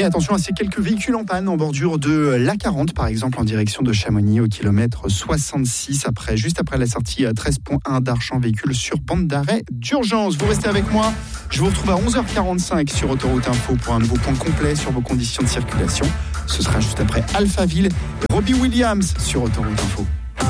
Et attention à ces quelques véhicules en panne en bordure de l'A40, par exemple, en direction de Chamonix, au kilomètre 66, juste après la sortie 13.1 d'Archamps, véhicule sur bande d'arrêt d'urgence. Vous restez avec moi. Je vous retrouve à 11h45 sur Autoroute Info pour un nouveau point complet sur vos conditions de circulation. Ce sera juste après Alphaville et Robbie Williams sur Autoroute Info.